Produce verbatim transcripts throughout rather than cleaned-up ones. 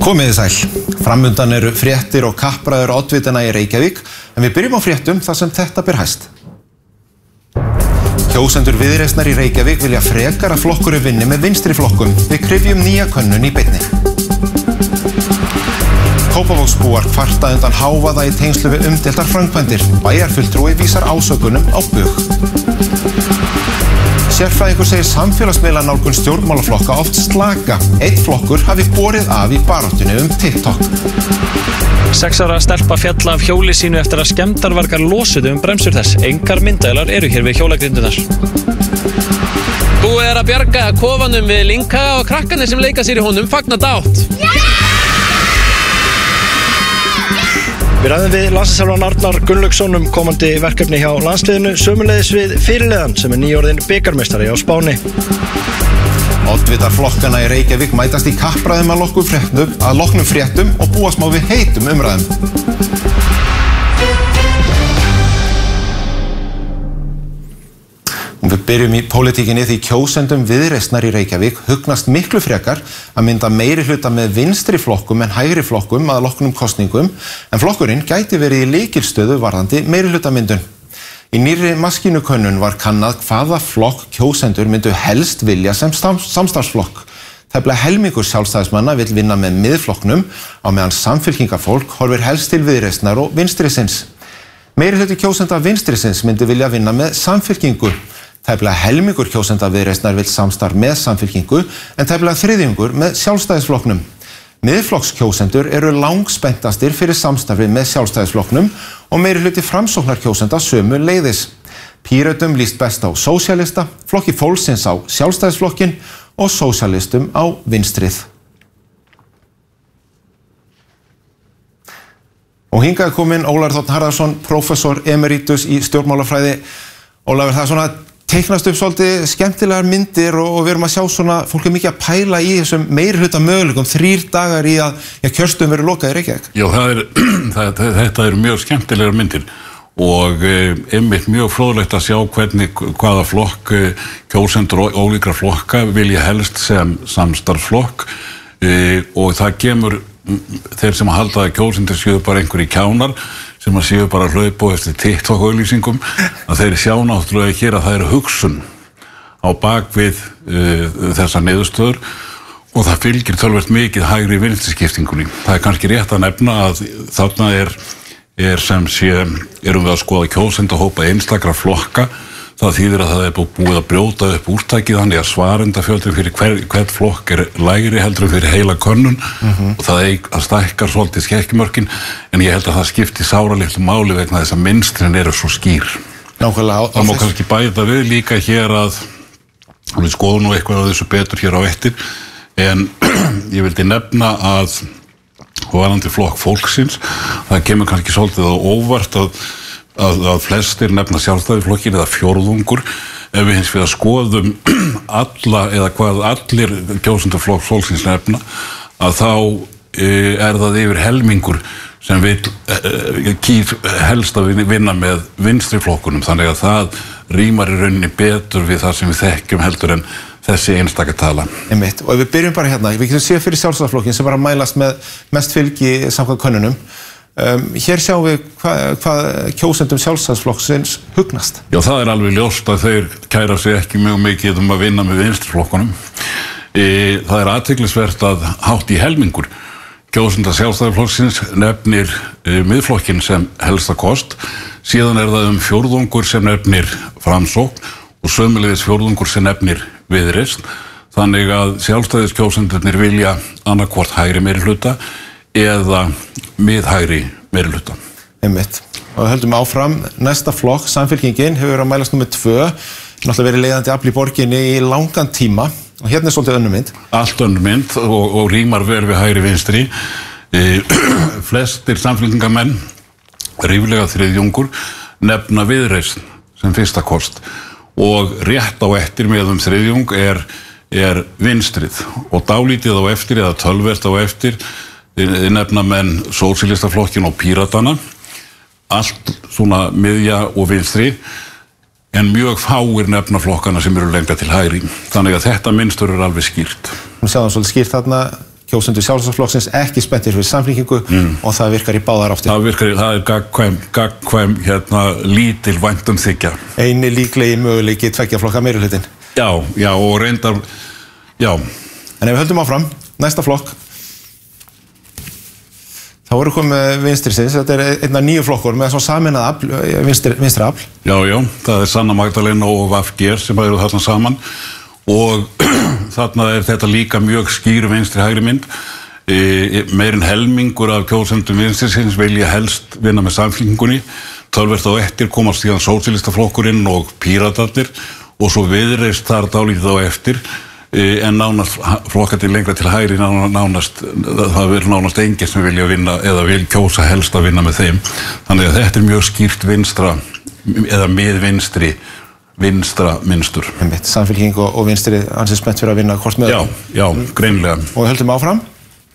Komiði sæl. Framundan eru fréttir og kappræður oddvitana í Reykjavík, en við byrjum á fréttum þar sem þetta ber hæst. Kjósendur Viðreisnar í Reykjavík vilja frekar að flokkurinn vinni með vinstri flokkum. Við kryfjum nýja könnun í beinni. Kópavogsbúar kvarta undan hávaða í tengslu við umdeildar framkvæmdir. Bæjarfulltrúi vísar ásökunum á bug. Sérfræðingur segir samfélagsmiðlanálgun stjórnmálaflokka oft slaka. Einn flokkur hafi borið af í baráttunni um TikTok. Sex ára stelpa fjalla af hjóli sínu eftir að skemmdarvargar losuðu um bremsur þess. Engar myndavélar eru hér við hjólagrindunar. Búið er að bjarga kofanum við Linka og krakkarnir sem leika sér í honum fagna dátt. Við ræðum við landsliðsþjálfarann Arnar Gunnlaugsson um komandi verkefni hjá landsliðinu, sömuleiðis við fyrirliðann sem er nýorðinn bikarmeistari á Spáni. Oddvitar flokkana í Reykjavík mætast í kappræðum að loknum fréttum, að loknum fréttum og búast má við heitum umræðum. Við byrjum í pólitíkinni því kjósendum Viðreisnar í Reykjavík hugnast miklu frekar að mynda meiri hluta með vinstri flokkum en hægri flokkum að loknum kosningum, en flokkurinn gæti verið í lykilstöðu varðandi meiri hluta myndun. Í nýrri maskínukönnun var kannað hvaða flokk kjósendur myndu helst vilja sem samstarfsflokk. Tæplega helmingur sjálfstæðismanna vill vinna með miðflokknum á meðan samfylkingafólk horfir helst til Viðreisnar og vinstrisins. Meiri hluti kjósenda vinstrisins myndi vilja vinna með samfylkingu. Tæplega helmingur kjósenda Viðreisnar vill samstarf með samfylkingu en tæplega þriðjungur með sjálfstæðisflokknum. Miðflokkskjósendur eru langspentastir fyrir samstarfi með sjálfstæðisflokknum og meiri hluti framsóknarkjósenda sömu leiðis. Pírötum líst best á sósíalista, flokki fólksins á sjálfstæðisflokkin og sósíalistum á vinstrið. Og hingað kominn Ólafur Þ. Harðarson, prófessor emeritus í stjórnmálafræði. Ólafur, það er svona teiknast upp svolítið skemmtilegar myndir og, og við erum að sjá svona, fólk er mikið að pæla í þessum meiri hluta möguleikum, þrír dagar í að ja, kjörstöðum verður lokað í Reykjavík. Já, það er, það, þetta eru mjög skemmtilegar myndir og eh, einmitt mjög fróðlegt að sjá hvernig, hvaða flokk eh, kjósendur og ólíkra flokka vilja helst sem samstarfsflokk eh, og það kemur þeir sem að halda að kjósendur séu bara einhverjir kjánar sem að séu bara að hlaupa eftir TikTok-auglýsingum, að þeir sjá náttúrulega hér að það eru hugsun á bakvið uh, þessar niðurstöður og það fylgir tölvert mikið hægri vinstriskiptingunni. Það er kannski rétt að nefna að þarna er, er sem sé, erum við að skoða kjósendahópa einstakra flokka. Það þýðir að það er búið að brjóta upp úrtækið þannig að svarendafjöldin fyrir hver, hvern flokk er lægri heldur en fyrir heila könnun mm-hmm. og það, eig, það stækkar svolítið skekkjumörkin en ég held að það skipti sáralitlu máli vegna þess að mynstrin eru svo skýr. Nákvæmlega. Það má kannski bæta við líka hér að við skoðum nú eitthvað á þessu betur hér á eftir en ég vildi nefna að varðandi flokk fólksins það kemur kannski svolítið á óvart að Að, að flestir nefna sjálfstæðisflokkin eða fjórðungur ef við hins vegar skoðum alla eða hvað allir kjósendur flokks fólksins nefna að þá e, er það yfir helmingur sem vil e, kýr helst að vinna með vinstri flokkunum þannig að það rýmar í rauninni betur við það sem við þekkjum heldur en þessi einstaka tala. Einmitt. Og ef við byrjum bara hérna, við getum séð fyrir sjálfstæðisflokkin sem var að mælast með mest fylgi samkvæmt könnunum. Um, hér sjáum við hvað hva kjósendum sjálfstæðisflokksins hugnast. Já, það er alveg ljóst að þeir kæra sig ekki mjög mikið um að vinna með vinstriflokkunum. E, það er athyglisvert að hátt í helmingur kjósenda sjálfstæðisflokksins nefnir e, miðflokkin sem helsta kost. Síðan er það um fjórðungur sem nefnir Framsókn og sömuleiðis fjórðungur sem nefnir Viðreisn. Þannig að sjálfstæðiskjósendurnir vilja annarkvort hægri meirihluta eða miðhægri meirihluta. Einmitt. Og höldum áfram, næsta flokk, Samfylkingin, hefur verið að mælast númer tvö, náttúrulega verið leiðandi afl í borginni í langan tíma og hérna er svolítið önnur mynd. Allt önnur mynd og, og rýmar vel við hægri vinstri. E, flestir samfylkingamenn, ríflega þriðjungur, nefna Viðreisn sem fyrsta kost og rétt á eftir með um þriðjung er, er vinstrið og dálítið á eftir eða tölvert á eftir Þið nefna menn sósíalistaflokkin og píratana, allt svona miðja og vinstri, en mjög fáir nefna flokkana sem eru lengra til hægri. Þannig að þetta mynstur er alveg skýrt. Við sjáum svolítið skýrt þarna kjósendur Sjálfstæðisflokksins ekki spenntir fyrir Samfylkingu mm. og það virkar í báðar áttir. Það virkar, það er gagnkvæm, gagnkvæm hérna, lítil væntumþykja. Eini líklegi möguleiki tveggja flokka meirihlutin. Já, já, og reyndar, já. En ef við höldum áfram, næsta flokk, þá voru komið vinstrisins, þetta er einn af nýju flokkur með svona sameinað afl, vinstri, vinstri afl. Já, já, það er Sanna Magdalena og V G sem eru þarna saman og þarna er þetta líka mjög skýr vinstri hægri mynd. E, meirinn helmingur af kjósendum vinstrisins vilja helst vinna með Samfylkingunni, tölvert á eftir komast síðan Sósíalistaflokkurinn og Píratarnir og svo Viðreisn þar dálítið á eftir. En nánast flokkandi lengra til hægri nánast, það verður nánast enginn sem vilja vinna eða vil kjósa helst að vinna með þeim. Þannig að þetta er mjög skýrt vinstra eða miðvinstri vinstra mynstur. Samfylking og, og vinstri ansið spennt fyrir að vinna hvort með. Já, já, greinilega. Og við höldum áfram.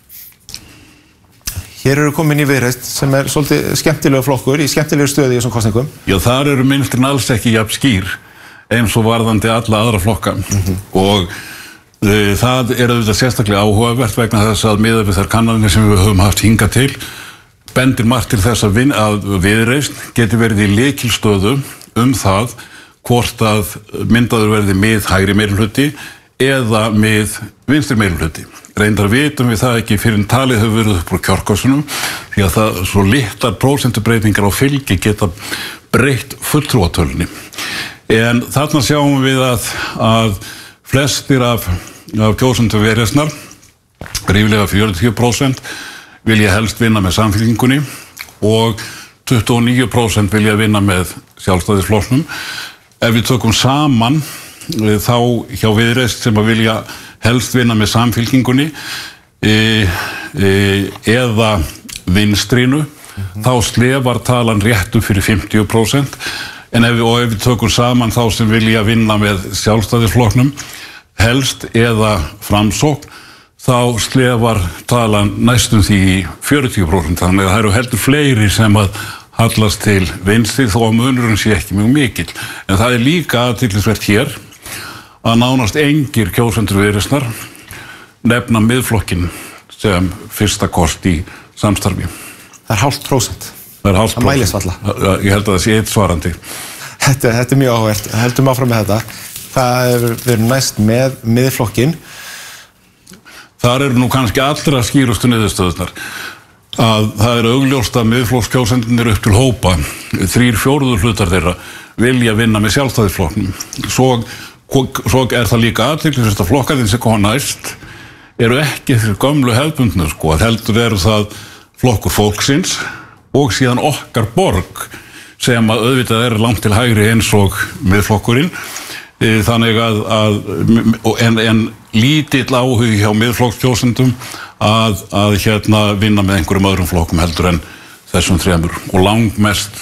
Hér eru komin í Viðreisn sem er svolítið skemmtilega flokkur í skemmtilegu stöði í þessum kosningum. Já, þar eru mynstrin alls ekki jafn skýr eins og varðandi alla aðra flokka mm-hmm. og e, það er auðvitað sérstaklega áhugavert vegna þess að miðað við þær kannanir sem við höfum haft hingað til bendir margt til þess að, vin, að Viðreisn geti verið í lykilstöðu um það hvort að myndaður verði mið hægri meirihluti eða mið vinstri meirihluti. Reyndar vitum við það ekki fyrir en talið hefur verið upp úr kjörkössunum því að það svo litlar prósentubreitingar á fylgi geta breytt fulltrúatölunni. En þarna sjáum við að, að flestir af, af kjósendum Viðreisnar, ríflega fjörutíu prósent, vilja helst vinna með Samfylkingunni og tuttugu og níu prósent vilja vinna með Sjálfstæðisflokknum. Ef við tökum saman þá hjá Viðreisn sem að vilja helst vinna með Samfylkingunni e, e, eða vinstrinu, mm-hmm. þá slefar talan réttu fyrir fimmtíu prósent. En ef við, og ef við tökum saman þá sem vilja vinna með Sjálfstæðisflokknum helst eða Framsókn, þá slefar talan næstum því í fjörutíu prósent. Þannig að það eru heldur fleiri sem að hallast til vinstri þó að munurinn sé ekki mjög mikill. En það er líka athyglisvert hér að nánast engir kjósendur Viðreisnar nefna Miðflokkinn sem fyrsta kost í samstarfi. Það er hálft prósent. Það er hálft prósent. Það mælist valla. Ég held að það sé eitt svarandi. Þetta, þetta er mjög áhugavert. Heldum áfram með þetta. Það er, við erum næst með Miðflokkinn. Þar eru nú kannski allra skýrustu niðurstöðurnar að það er augljóst að Miðflokkskjósendurnir upp til hópa, þrír fjórðu hlutar þeirra vilja vinna með Sjálfstæðisflokknum. Svo, svo er það líka athyglisvert að flokkarnir sem koma næst eru ekki þessi gömlu hefðbundnu sko, að heldur eru það flokkur fólksins og síðan okkar borg sem að auðvitað er langt til hægri eins og Miðflokkurinn. Þannig að, að en, en lítill áhug hjá Miðflokkskjósendum að, að hérna vinna með einhverjum öðrum flokkum heldur en þessum þremur og langmest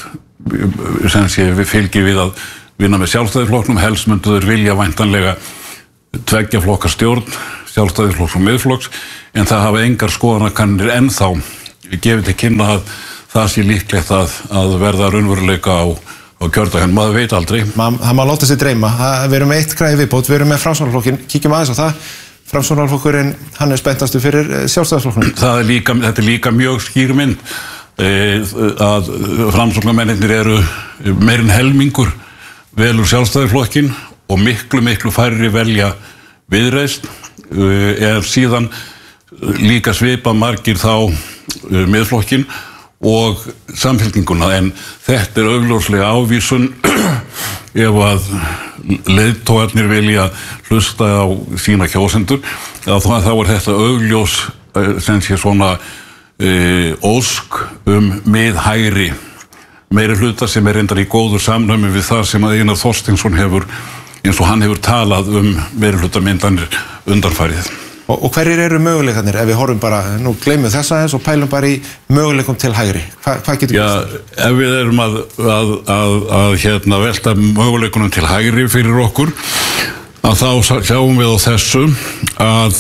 sem sé við fylgjum við að vinna með Sjálfstæðisflokknum, helst myndu þeir vilja væntanlega tveggja flokka stjórn, Sjálfstæðisflokks og Miðflokks, en það hafa engar skoðanakannir ennþá gefið til kynna að það sé líklegt að, að verða raunveruleika á, á kjördaginn, maður veit aldrei. Ma, það má láta sig dreyma, það, við erum með eitt græði viðbót, við erum með Framsóknarflokkinn, kíkjum aðeins á það, Framsóknarflokkurinn, hann er spenntastu fyrir Sjálfstæðisflokknum. Það er líka, þetta er líka mjög skýr mynd, e, að Framsóknarmennirnir eru meirinn helmingur velur Sjálfstæðisflokkinn og miklu, miklu færri velja Viðreisn, er síðan líka svipað margir þá Miðflokkinn og Samfylkinguna, en þetta er augljóslega ávísun ef að leiðtogarnir vilja hlusta á sína kjósendur, þá, þá er þetta augljós sem sé svona e, ósk um miðhægri meiri hluta sem er reyndar í góðu samræmi við það sem að Einar Þorsteinsson hefur, eins og hann hefur talað um meiri hluta myndanir undanfarið. Og, og hverjir eru möguleikarnir ef við horfum bara, nú gleymum þessa eins og pælum bara í möguleikum til hægri? Hva, hvað getur við? Já, ef við erum að, að, að, að hérna, velta möguleikunum til hægri fyrir okkur, að þá sjáum við á þessu að,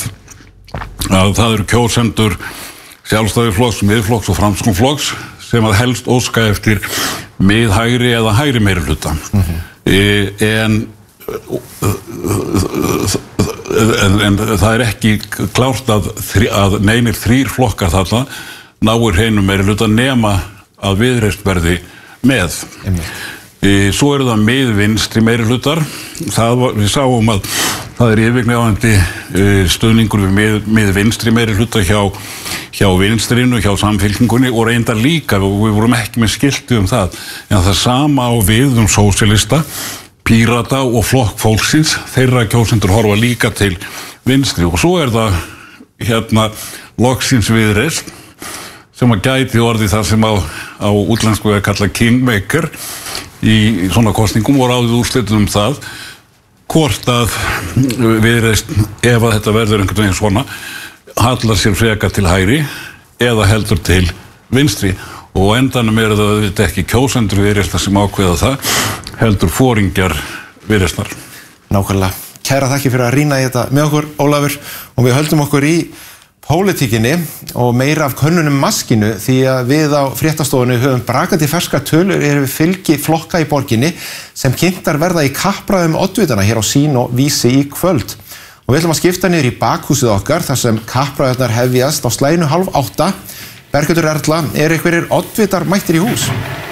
að það eru kjósendur Sjálfstæðisflokks, Miðflokks og Framsóknarflokks sem að helst óska eftir miðhægri eða hægri meirihluta. Mm-hmm. e, en en, en það er ekki klárt að, að neinir þrír flokkar þarna náir heinum meiri hluta nema að Viðreisn verði með. E, svo eru það miðvinstri meiri hlutar. Það var, við sáum að það er yfirgnefandi e, stuðningur við mið, miðvinstri meiri hluta hjá, hjá vinstrinu, hjá samfylkingunni og reyndar líka, og við vorum ekki með skilti um það, en það sama á við um sósíalista, Pírata og Flokk fólksins, þeirra kjósendur horfa líka til vinstri og svo er það hérna loksins Viðreisn sem að gæti orðið það sem á, á útlensku er kallað kingmaker í svona kosningum og ráðið úrslitum um það hvort að Viðreisn, ef að þetta verður einhvern veginn svona, hallar sér frekar til hægri eða heldur til vinstri og á endanum er það þetta ekki kjósendur Viðreisnar sem ákveða það, heldur foringjar Viðreisnar. Nákvæmlega. Kæra þakki fyrir að rýna í þetta með okkur, Ólafur, og við höldum okkur í pólitíkinni og meira af könnunum maskinu því að við á fréttastofunni höfum brakandi ferska tölur er við fylgi flokka í borginni sem kynntar verða í kappræðum oddvitana hér á Sín og Vísi í kvöld. Og við ætlum að skipta niður í bakhúsið okkar þar sem kappræðurnar hefjast á slæginu hálf átta. Berghildur Erla, er einhverjir oddvitar mættir í hús?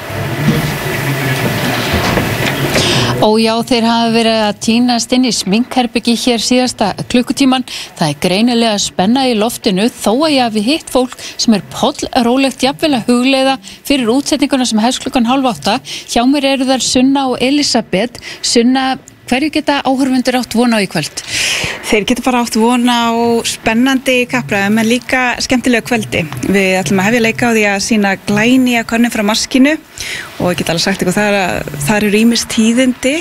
Ó já, þeir hafa verið að tínast inn í sminkherbyggi hér síðasta klukkutíman. Það er greinilega spenna í loftinu þó að ég hafi hitt fólk sem er pollrólegt jafnvel að hugleiða fyrir útsetninguna sem hefst klukkan hálf átta. Hjá mér eru þar Sunna og Elisabeth. Sunna, hverju geta áhorfendur átt von á í kvöld? Þeir geta bara átt von á spennandi kappræðum en líka skemmtilegu kvöldi. Við ætlum að hefja leika á því að sýna glænýja könnun frá maskinu og ég get alveg sagt ykkur þar að það eru ýmis tíðindi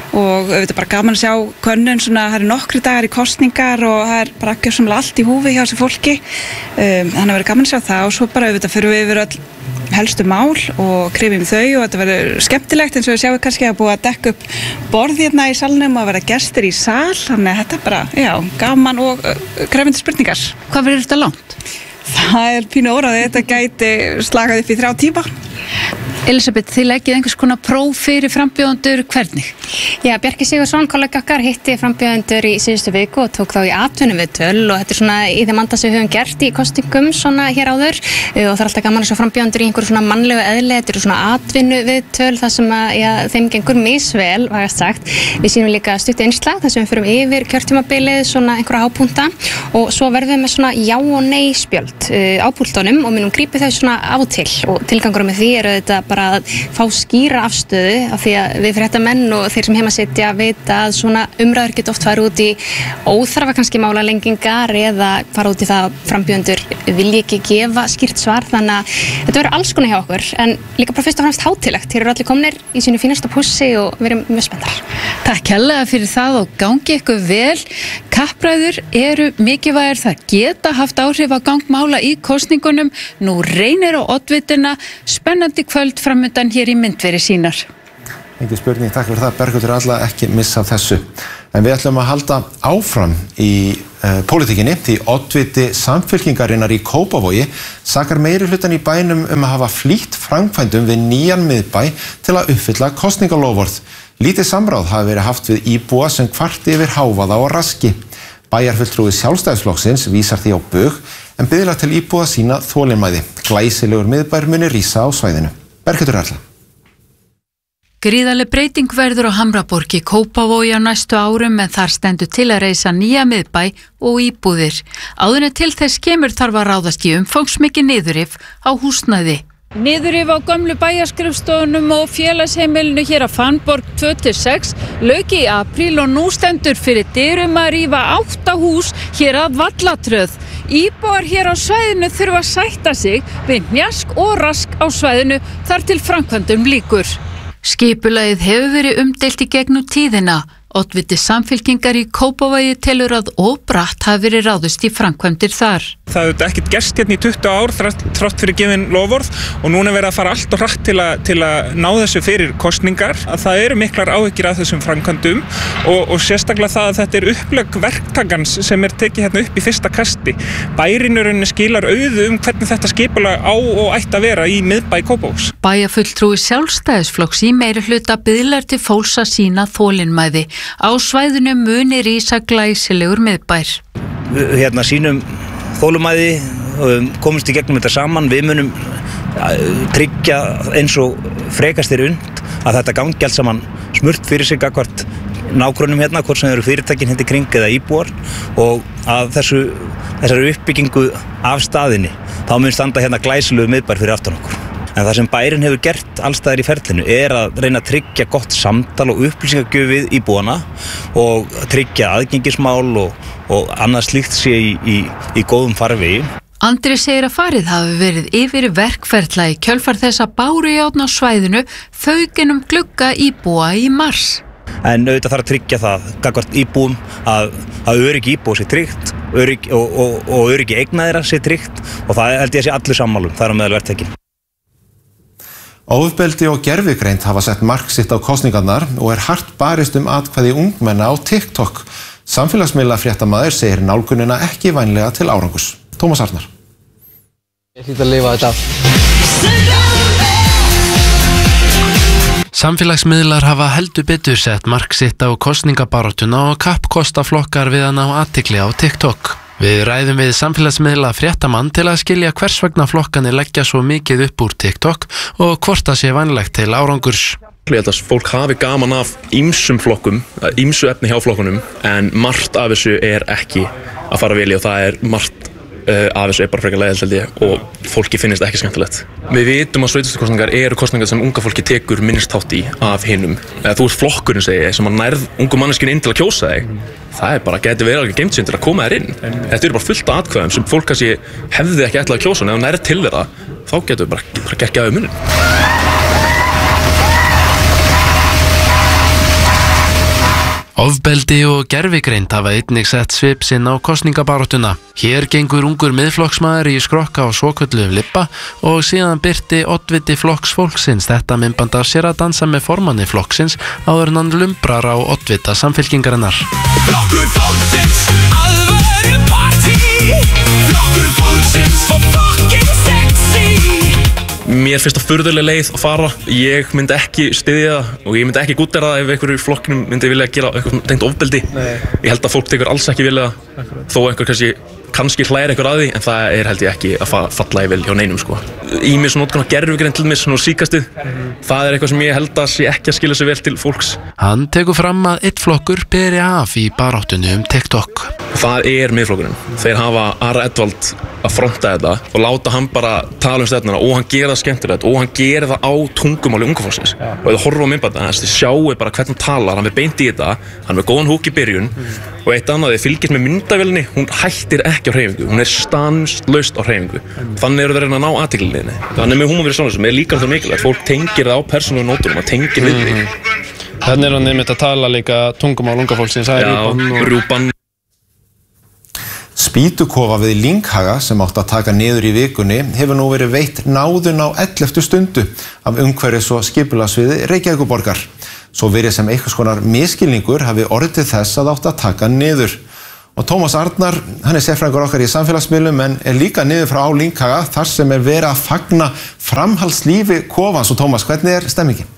og auðvitað bara gaman að sjá könnun svona, það eru nokkri dagar í kosningar og það er bara ekki svona allt í húfi hjá þessu fólki. Um, þannig að vera gaman að sjá það og svo bara auðvitað fyrir við yfir öll helstu mál og krifjum þau og þetta verður skemmtilegt eins og við sjáum kannski að búið að dekka upp borð hérna í salnum og að vera gestir í sal, þannig að þetta er bara, já, gaman og uh, krefjandi spurningar. Hvað verður þetta langt? Það er pínu óráðið, þetta gæti slagað upp í þrjá tíma. Elisabeth, þið leggið einhvers konar próf fyrir frambjóðendur, hvernig? Já, Bjarki Sigursson, kollega okkar, hitti frambjóðendur í síðustu viku og tók þá í atvinnuviðtöl og þetta er svona í þeim anda sem við höfum gert í kostingum svona hér áður og það er alltaf gaman að sjá frambjóðendur í einhverju svona mannlegu eðli, þetta eru svona atvinnuviðtöl þar sem að, já, þeim gengur misvel, vægast sagt. Við sýnum líka stutt innslag þar sem við förum yfir kjörtímabilið, svona einhverja hápunta og svo verðum við með svona já og nei spjöld uh, á púltunum og munum grípa þau svona á og til og tilgangurum með því eru þetta bara að fá skýra afstöðu af því að við fréttamenn og þeir sem heima sitja vita að svona umræður geta oft fara út í óþarfa kannski málalengingar eða fara út í það að frambjóðendur vilji ekki gefa skýrt svar þannig að þetta verður alls konar hjá okkur en líka bara fyrst og fremst hátíðlegt. Þeir eru allir komnir í sínu fínasta pussi og við erum mjög spenntar. Takk hérlega fyrir það og gangi ykkur vel. Kappræður eru mikilvægir, það geta haft áhrif á gangmála í kosningunum. Nú reynir á oddvitina, spennandi kvöld framundan hér í myndveri sínar. Engi spurning, takk fyrir það. Berghildur Erla, ekki missa af þessu. En við ætlum að halda áfram í uh, pólitíkinni því oddviti Samfylkingarinnar í Kópavogi sakar meiri hlutan í bænum um að hafa flýtt framkvæmdum við nýjan miðbæ til að uppfylla kosningaloforð. Lítið samráð hafi verið haft við íbúa sem kvarti yfir hávaða og raski. Bæjarfulltrúi Sjálfstæðisflokksins vísar því á bug en biðlar til íbúa sína þolinmæði. Glæsilegur miðbær muni rísa á svæðinu. Berghildur Erla. Gríðarleg breyting verður á Hamraborg í Kópavogi á næstu árum en þar stendur til að reisa nýja miðbæ og íbúðir. Áður en til þess kemur þarf að ráðast í umfangsmikið niðurrif á húsnæði. Niðurrif á gömlu bæjarskrifstofunum og félagsheimilinu hér á Fannborg tvö til sex lauk í apríl og nú stendur fyrir dyrum að rífa átta hús hér að Vallatröð. Íbúar hér á svæðinu þurfa að sætta sig við hnjask og rask á svæðinu þar til framkvæmdum lýkur. Skipulagið hefur verið umdeilt í gegnum tíðina. Oddviti Samfylkingar í Kópavogi telur að óbratt hafi verið ráðist í framkvæmdir þar. Það hefur ekkert gerst hérna í tuttugu ár þrátt fyrir gefin loforð og núna verið að fara allt og hratt til að, til að ná þessu fyrir kosningar. Að það eru miklar áhyggjur af þessum framkvæmdum og, og sérstaklega það að þetta er upplegg verktakans sem er tekið hérna upp í fyrsta kasti. Bærinurinn skilar auðu um hvernig þetta skipulag á og ætti að vera í miðbæ Kópavogs. Bæjarfulltrúi Sjálfstæðisflokks í meirihluta biðlar til fólks að sýna þolinmæði. Á svæðinu muni rísa glæsilegur miðbær. Við hérna sínum þolumæði, komumst í gegnum þetta saman, við munum tryggja eins og frekast er und að þetta gangi allt saman smurt fyrir sig gagnvart nágrönnum hérna, hvort sem eru fyrirtækin hérna í kring eða íbúar, og að þessu, þessari uppbyggingu af staðinni, þá mun standa hérna glæsilegu miðbær fyrir aftan okkur. En það sem bærinn hefur gert allstaðar í ferlinu er að reyna að tryggja gott samtal og upplýsingagjöf við íbúana og tryggja aðgengismál og, og annað slíkt sé í, í, í góðum farvegi. Andri segir að farið hafi verið yfir verkferla í kjölfar þess að bárujárn á svæðinu faukinum glugga íbúa í mars. En auðvitað þarf að tryggja það gagnvart íbúum að, að öryggi íbúa sé tryggt öryggi, og, og, og öryggi eigna þeirra sé tryggt, og það held ég að sé allir sammálum, það er á meðal verktekin. Ofbeldi og gervigreind hafa sett mark sitt á kosningarnar og er hart barist um atkvæði ungmenna á TikTok. Samfélagsmiðla fréttamaður segir nálgunina ekki vænlega til árangurs. Tómas Arnar. Ég hlýt að lifa þetta af. Samfélagsmiðlar hafa heldur betur sett mark sitt á kosningabaráttuna og kappkosta flokkar við að ná athygli á TikTok. Við ræðum við samfélagsmiðla fréttamann til að skilja hvers vegna flokkanir leggja svo mikið upp úr TikTok og hvort það sé vænlegt til árangurs. Ég held að fólk hafi gaman af ýmsum flokkum, ýmsu efni hjá flokkunum, en margt af þessu er ekki að fara vel í, og það er margt uh, af þessu er bara frekar leiðilegt, held ég, og fólki finnst ekki skemmtilegt. Við vitum að sveitarstjórnarkosningar eru kosningar sem unga fólki tekur minnst þátt í af hinum. Eða þú ert flokkurinn, segi ég, sem að nærð ungu manneskjunni inn til að kjósa þig. Það er bara, geti verið alveg geimt sín til að koma þér inn. Þetta eru bara fullt af atkvæðum sem fólk kannski hefði ekki ætlað að kjósa, en ef þú nærð til þeirra, þá getur við bara, bara gert gæði munin. Ofbeldi og gervigreind hafa einnig sett svip sinn á kosningabaráttuna. Hér gengur ungur miðflokksmaður í skrokka á svokölluðum Libba og síðan birti oddviti flokks fólksins þetta myndband af sér að dansa með formanni flokksins áður en hann lumbrar á oddvita samfylkingarinnar. Flokkur fólksins, alvöru partí, flokkur fólksins og fucking sexy. Mér finnst það furðuleg leið að fara. Ég myndi ekki styðja það og ég myndi ekki gúddera það ef einhverju í flokknum myndi vilja gera eitthvað tengt ofbeldi. Nei. Ég held að fólk tekur alls ekki vilja það, þó einhver kannski, kannski hlægir eitthvað að því, en það er held ég ekki að fa falla í vel hjá neinum, sko. Ýmis notkun á gervigreind til mér, svona síkastið, mm-hmm. það er eitthvað sem ég held að sé ekki að skila sig vel til fólks. Hann tekur fram að einn flokkur beri af í baráttunni um TikTok. Það er miðflokkurinn. Þeir hafa Ara Edvald að fronta þetta og láta hann bara tala um stefnuna, og hann gera það skemmtilegt og hann gera það á tungumáli unga fólksins. Ja. Og ef þú horfum á myndbandið, þið sjáu bara hvernig hann talar, hann er beint í þetta, hann er með góðan húk í byrjun, mm. og eitt annað, þið fylgist með myndavélinni, hún hættir ekki á hreyfingu, hún er stanslaust á hreyfingu. Mm. Þannig eru þeir að ná athyglinni. Þannig með húmor fyrir svona sem er líka það mikilvægt, fólk tengir það á persónulegu nótunum, það tengir við því. Þannig er hann einmitt að tala líka tungumál unga fólksins, það er rjúpan og... rjúpan. Spýtukofa við Lynghaga sem átt að taka niður í vikunni hefur nú verið veitt náðun á elleftu stundu af umhverfis- og skipulagssviði Reykjavíkurborgar. Svo virðist sem einhvers konar misskilningur hafi orðið til þess að átt að taka niður. Og Tómas Arnar, hann er sérfræðingur okkar í samfélagsmiðlum en er líka niður frá á Lynghaga þar sem er verið að fagna framhaldslífi kofans. Og Tómas, hvernig er stemmingin?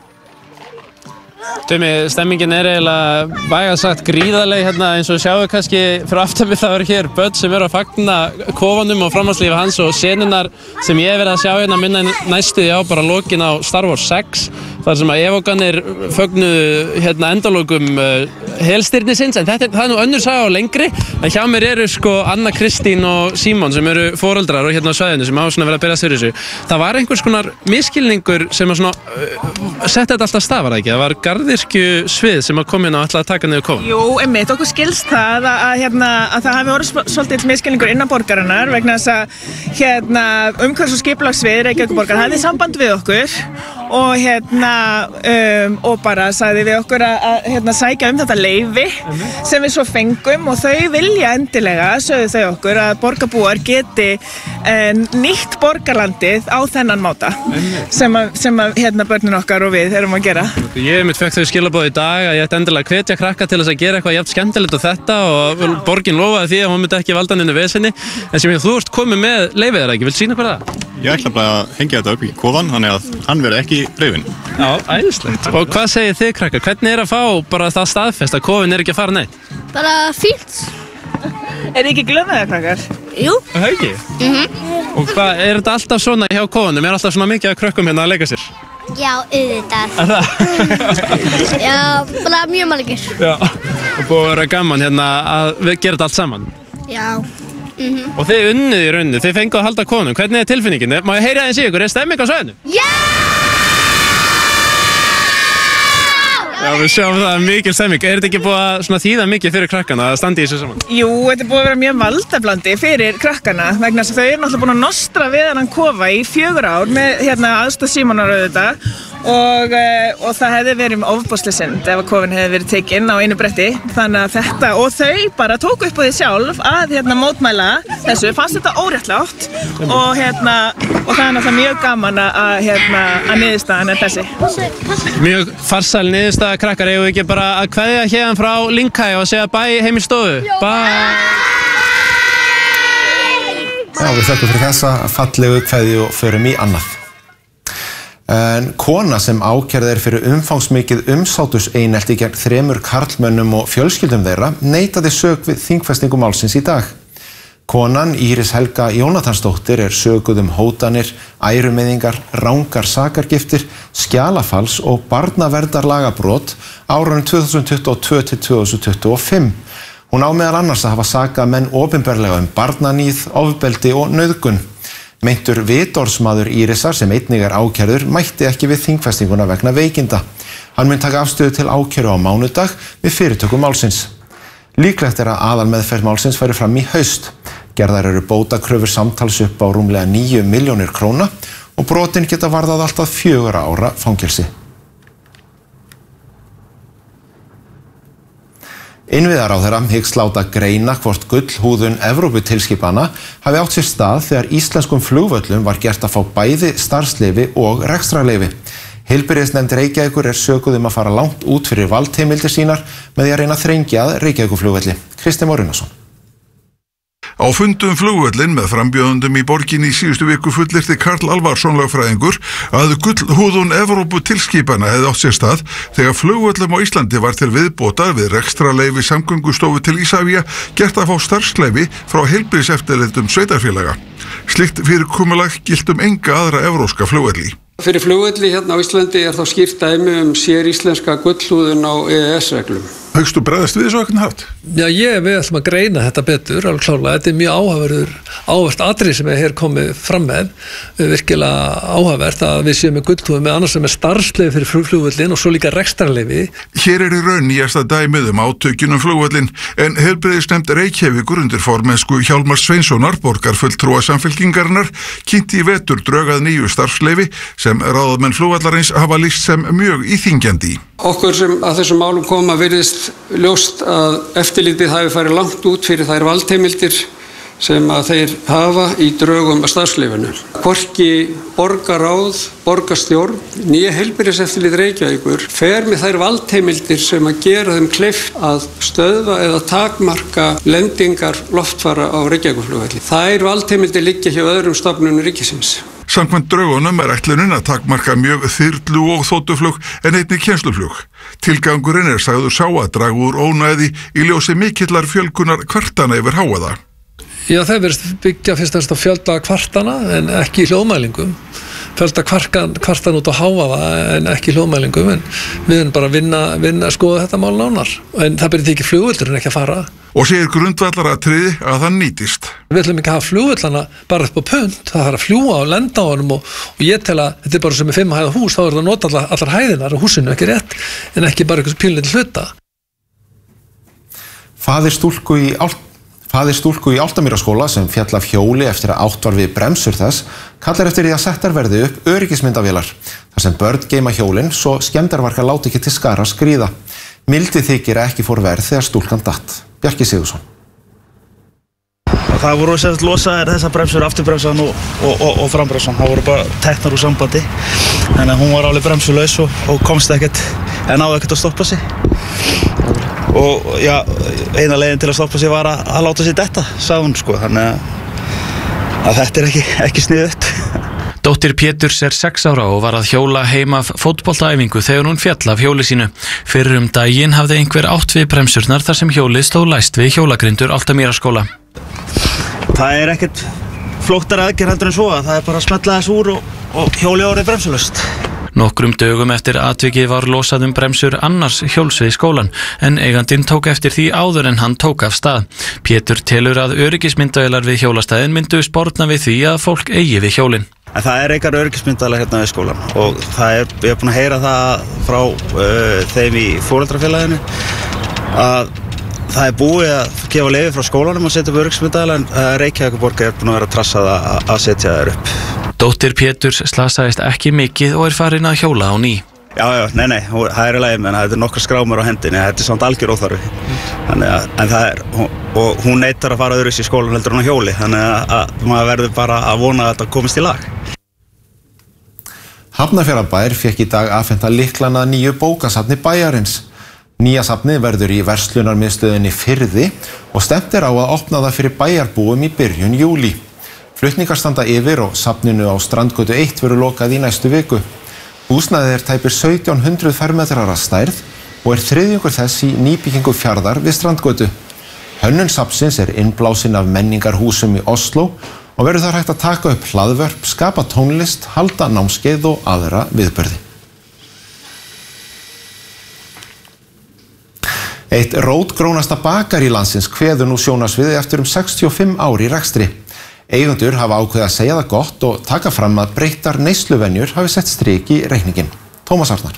Tumi, stemmingin er eiginlega vægast sagt gríðarleg hérna, eins og sjáum við kannski fyrir aftan við það eru hér börn sem eru að fagna kofanum og framhaldslífi hans, og senunar sem ég hef verið að sjá hérna minna næstuði á bara lokin á Star Wars sex, þar sem að evoganir fögnuðu hérna endalokum uh, helstyrnisins, en þetta er, það er nú önnur saga og lengri, en hjá mér eru sko Anna Kristín og Símon sem eru foreldrar og hérna á svæðinu sem hafa svona verið að berast fyrir þessu. Það var einhvers konar misskilningur sem að svona uh, setja þetta alltaf stað, var það ekki? Það var garðyrkju svið sem að kom hérna og ætlaði að taka niður kofan. Jú, einmitt, okkur skilst það að, að, hérna, að það hafi orðið svolítið misskilningur innan borgarinnar vegna þess að hérna, umhverfis- og skipulagssvið Reykjavíkurborgar hafði samband við okkur og hérna um, og bara sagði við okkur að, að hérna, sækja um þetta leyfi sem við svo fengum, og þau vilja endilega, sögðu þau okkur, að borgarbúar geti um, nýtt borgarlandið á þennan máta sem að, sem að hérna, börnin okkar og við erum að gera. Ég mitt fekk þau skilaboð í dag að ég ætti endilega að hvetja krakka til þess að gera eitthvað jafn skemmtilegt og þetta, og borgin lofaði því að hún myndi ekki valda neinu vesenni, en sem ég, þú ert komið með leyfið, er það ekki? Vilt sýna hvað það? ég ætla bara að hengja þetta upp í kofan, þannig að hann verði ekki rifinn. Já, æðislegt. Og hvað segir þið krakkar? Hvernig er að fá bara það staðfest að kofinn er ekki að fara neitt? Bara fínt. Er þið ekki glömmaðið krakkar? Jú. Það ekki? Mhm. Og hvað, er þetta alltaf svona hjá kofunum? Er alltaf svona mikið að krökkum hérna að leika sér? Já, auðvitað. Er það? Já, bara mjög margir. Já. Og búið að vera gaman hérna að við gera þetta allt saman. Já. Mhm. Og þið unnið í rauninni, þið fenguð að halda konum. Hvernig er tilfinningin? Má ég heyra aðeins í ykkur? Er stemming á svæðinu? Já! Já, við sjáum það mikil stemming. Er þetta ekki búið að svona þýða mikið fyrir krakkana að standa í þessu saman? Jú, þetta er búið að vera mjög valdablandi fyrir krakkana vegna þess að þau eru náttúrulega búin að nostra við hennan kofa í fjögur ár með hérna, aðstoð Símonar auðvitað og, uh, og það hefði verið ofboðslega synd ef að kofinn hefði verið tekinn á einu bretti þannig að þetta, og þau bara tóku upp á því sjálf að hérna, mótmæla þessu, fannst þetta óréttlátt og, hérna, og það er náttúrulega mjög gaman að, hérna, að niðurstaðan er þessi. Mjög farsæl niðurstaða krakkar, eigum við ekki bara að kveðja hérna frá Lynghæ og segja bæ heim í stofu? Bæ! Já, við þökkum fyrir þessa fallegu kveðju og förum í annað. En kona sem ákærð er fyrir umfangsmikið umsáturseinelti gegn þremur karlmönnum og fjölskyldum þeirra neitaði sök við þingfestingu málsins í dag. Konan Íris Helga Jónatansdóttir er sökuð um hótanir, ærumeiðingar, rangar sakargiftir, skjalafals og barnaverndar-lagabrot árunum tvö þúsund tuttugu og tvö til tvö þúsund tuttugu og fimm. Hún á meðal annars að hafa sakað menn opinberlega um barnaníð, ofbeldi og nauðgun. Meintur vitorðsmaður Írisar sem einnig er ákærður mætti ekki við þingfestinguna vegna veikinda. Hann mun taka afstöðu til ákæru á mánudag við fyrirtöku málsins. Líklegt er að aðalmeðferð málsins færi fram í haust. Gerðar eru bótakröfur samtals upp á rúmlega níu milljónir króna og brotin geta varðað alltaf fjögurra ára fangelsi. Innviðaráðherra hyggst láta greina hvort gullhúðun Evróputilskipana hafi átt sér stað þegar íslenskum flugvöllum var gert að fá bæði starfsleyfi og rekstrarleyfi. Heilbrigðisnefnd Reykjavíkur er sökuð um að fara langt út fyrir valdheimildir sínar með því að reyna að þrengja að Reykjavíkurflugvelli. Kristján Már Unnarsson. Á fundum flugvöllin með frambjóðendum í borginni í síðustu viku fullyrti Karl Alvarsson lögfræðingur að gullhúðun Evróputilskipana hefði átt sér stað þegar flugvöllum á Íslandi var til viðbótar við rekstrarleyfi Samgöngustofu til Isavia gert að fá starfsleyfi frá heilbrigðiseftirlitum sveitarfélaga. Slíkt fyrirkomulag gilt um enga aðra evrópska flugvelli. Fyrir flugvelli hérna á Íslandi er þá skýrt dæmi um sér íslenska gullhúðun á E E S-reglum. Haugstu bregðast við þessu okkur haft? Já, ég við ætlum að greina þetta betur, alveg klárlega. Þetta er mjög áhugaverður, áhugavert atriði sem er hér komið fram með. Virkilega áhugavert að við séum með gullhúðun með annars sem er starfsleyfi fyrir flugvöllin og svo líka rekstrarleyfi. Hér er í raun nýjasta dæmið um átökin um flugvöllin, en heilbrigðisnefnd Reykjavíkur undir formennsku Hjálmar Sveinssonar, borgarfulltrúa Samfylkingarinnar, kynnti í vetur drög að nýju starfsleyfi sem ráðamenn flugvallarins hafa lýst sem mjög íþyngjandi. Okkur sem að þessum málum koma virðist ljóst að eftirlitið hafi farið langt út fyrir þær valdheimildir sem að þeir hafa í drögum að starfsleyfinu. Hvorki borgaráð, borgarstjórn, nýja heilbrigðiseftirlit Reykjavíkur fer með þær valdheimildir sem að gera þeim kleift að stöðva eða takmarka lendingar loftfara á Reykjavíkurflugvelli. Þær valdheimildir liggja hjá öðrum stofnunum ríkisins. Samkvæmt draugunum er ætlunin að takmarka mjög þyrlu og þóttuflug en einnig kennsluflug. Tilgangurinn er sagður sá að draga úr ónæði í ljósi mikillar fjölgunar kvartana yfir háaða. Já, það verðist byggja fyrst og fremst á fjölda kvartana en ekki hljóðmælingum. Fjölda kvartan, kvartan út á háaða en ekki hljóðmælingum, en við erum bara að vinna, vinna að skoða þetta mál nánar. En það byrði ekki flugvöllurinn ekki að fara. Og segir grundvallaratriði að það nýtist. Við ætlum ekki að hafa flugvöllana bara upp á punt, það þarf að fljúa og lenda á honum og, og ég tel að þetta er bara sem er fimm hæða hús, þá er það að nota allar, allar hæðinar á húsinu, ekki rétt, en ekki bara eitthvað pínlítið hluta. Faðir stúlku í Ált Faðir stúlku í Álftamýraskóla sem féll af hjóli eftir að átt var við bremsur þess kallar eftir því að settar verði upp öryggismyndavélar þar sem börn geyma hjólin svo skemmdarvargar láti ekki til skara skríða. Mildi þykir að ekki fór verð þegar stúlkan datt. Bjarki Sigurðsson. Það voru sérst losaðir þessar bremsur, afturbremsan og, og, og, og frambremsan. Það voru bara teknar úr sambandi. Þannig að hún var alveg bremsulaus og, og komst ekkert, en náði ekkert að stoppa sig. Og já, eina leiðin til að stoppa sig var að, að láta sig detta, sagði hún sko. Þannig að, að þetta er ekki, ekki sniðugt. Dóttir Péturs er sex ára og var að hjóla heim af fótboltaæfingu þegar hún féll af hjóli sínu. Fyrir um daginn hafði einhver átt við bremsurnar þar sem hjólið stóð læst við hjólagrindur Álftamýrarskóla. Það er ekkert flóktara aðgerð heldur en svo að það er bara að smetla þess úr og, og hjólið orðið bremsulaust. Nokkrum dögum eftir atvikið var losað um bremsur annars hjóls við skólan en eigandinn tók eftir því áður en hann tók af stað. Pétur telur að öryggismyndavélar við hjólastæðin myndu sporna við því að fólk eigi við hjólin. En það er eitthvað öryggismyndavélar hérna við skólan og það er, ég er búin að heyra það frá uh, þeim í foreldrafélaginu að það er búið að gefa leyfi frá skólanum að setja upp öryggismyndavélar en uh, Reykjavíkurborg er búin að vera að trassa það að setja þær upp. Dóttir Péturs slasaðist ekki mikið og er farin að hjóla á ný. Já, já, nei, nei, það er í lagi, menn það er nokkar skrámur á hendinni, þetta er samt algjör óþarfi. Þannig að, en það er, og hún neitar að fara öðruvísi í skólan heldur hún á hjóli, þannig að, að maður verður bara að vona að þetta komist í lag. Hafnarfjarðarbær fékk í dag afhenta lyklana að nýju bókasafni bæjarins. Nýja safni verður í verslunarmiðstöðinni Firði og stefnt er á að opna það fyrir bæjarbúum í byrjun júlí. Flutningar standa yfir og safninu á Strandgötu eitt verður lokað í næstu viku. Húsnæðið er tæpir sautján hundruð fermetrar að stærð og er þriðjungur þess í nýbyggingu Fjarðar við Strandgötu. Hönnun safnsins er innblásin af menningarhúsum í Oslo og verður þar hægt að taka upp hlaðvörp, skapa tónlist, halda námskeið og aðra viðburði. Eitt rótgrónasta bakarí landsins kveður nú sjónarsviði eftir um sextíu og fimm ár í rekstri. Eigendur hafa ákveðið að segja það gott og taka fram að breyttar neysluvenjur hafi sett strik í reikninginn. Tómas Arnar.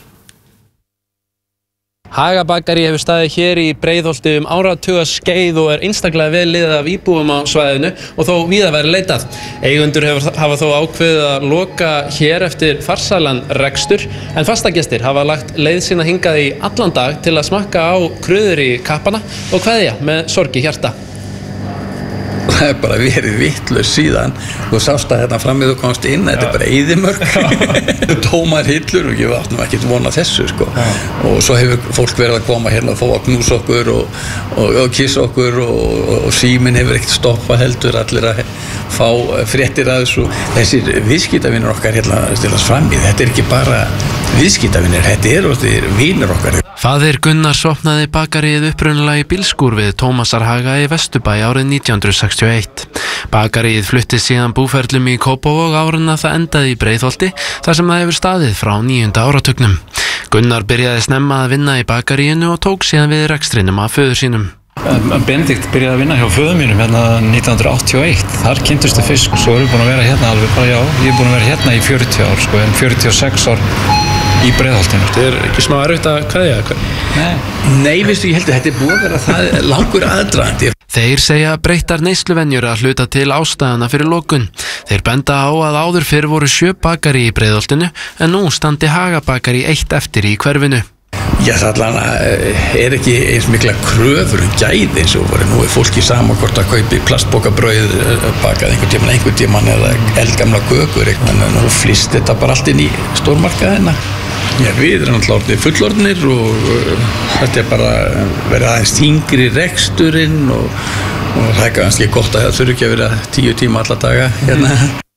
Haga bakarí hefur staðið hér í Breiðholti um áratuga skeið og er einstaklega vel liðað af íbúum á svæðinu og þó víða væri leitað. Eigendur hefur, hafa þó ákveðið að loka hér eftir farsælan rekstur en fastagestir hafa lagt leið sína hingað í allan dag til að smakka á kröður í kappana og kveðja með sorg í hjarta. Það er bara verið vitlaus síðan og sást að hérna fram með þú komst inn, þetta er bara eyðimörk tómar hillur og ég var áttum ekki vona þessu sko. Og svo hefur fólk verið að koma hérna og fá að knúsa okkur og, og, og kissa okkur og, og, og síminn hefur ekkert stoppað heldur allir að fá fréttir að þessu. Þessir viðskiptavinir okkar hérna stilast fram í, þetta er ekki bara viðskiptavinir, þetta er og vinir okkar. Faðir Gunnar sopnaði bakaríið upprunalega í bílskúr við Tómasarhaga í Vesturbæ árið nítján hundruð sextíu og eitt. Bakaríið flutti síðan búferlum í Kópavog árin að það endaði í Breiðholti þar sem það hefur staðið frá níunda áratugnum. Gunnar byrjaði snemma að vinna í bakaríinu og tók síðan við rekstrinum af föður sínum. Benedikt byrjaði að vinna hjá föður mínum hérna nítján hundruð áttatíu og eitt. Þar kynntustu fisk og svo erum við búin að vera hérna alveg bara já, ég er búin að vera hérna í fjörutíu ár sko, en fjörutíu og sex ár í Breiðholtinu. Þetta er ekki smá erfitt að kveðja eitthvað? Nei, Nei veistu, ég held að þetta er búið að vera það langur aðdragandi. Þeir segja breyttar neysluvenjur að hluta til ástæðana fyrir lokun. Þeir benda á að áður fyrr voru sjö bakarí í Breiðholtinu en nú standi Haga bakarí eitt eftir í hverfinu. Já, það er ekki eins mikla kröfur um gæði eins og voru nú er fólki saman hvort að kaupi plastbókabrauð bakað einhvern tíman, einhvern tíman eða eldgamla kökur, en nú flýst þetta bara allt inn í stórmarkaðina. Já, við erum náttúrulega fullorðnir og uh, þetta er bara verið aðeins þyngri reksturinn og, og það er kannski gott að það þurfi ekki að vera tíu tíma alla daga hérna.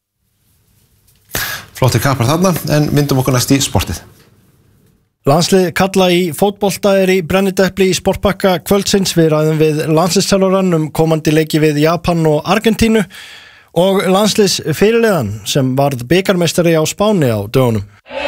Flottir kappar þarna, en myndum okkur næst í sportið. Landslið karla í fótbolta er í brennidepli í sportpakka kvöldsins. Við ræðum við landsliðsþjálfarann um komandi leiki við Japan og Argentínu og landsliðsfyrirliðan sem varð bikarmeistari á Spáni á dögunum.